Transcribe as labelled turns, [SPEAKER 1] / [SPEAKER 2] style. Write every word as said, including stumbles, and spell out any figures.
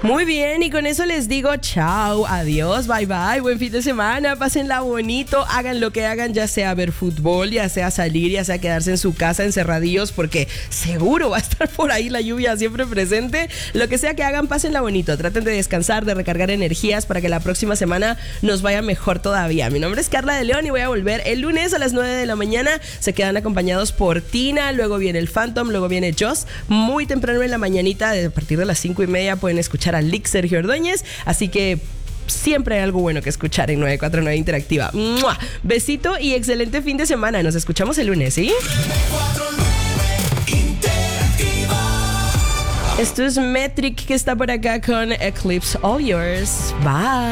[SPEAKER 1] Muy bien, y con eso les digo chao, adiós, bye bye, buen fin de semana, pásenla bonito, hagan lo que hagan, ya sea ver fútbol, ya sea salir, ya sea quedarse en su casa encerradillos, porque seguro va a estar por ahí la lluvia siempre presente. Lo que sea que hagan, pásenla bonito, traten de descansar, de recargar energías para que la próxima semana nos vaya mejor todavía. Mi nombre es Carla de León y voy a volver el lunes a las nueve de la mañana. Se quedan acompañados por Tina, luego viene el Phantom, luego viene Joss. Muy temprano en la mañanita, a partir de las cinco y media, pueden escuchar a Lick Sergio Ordóñez, así que siempre hay algo bueno que escuchar en nueve cuatro nueve Interactiva. ¡Mua! Besito y excelente fin de semana. Nos escuchamos el lunes, ¿sí? Esto es Metric, que está por acá con Eclipse All Yours. Bye.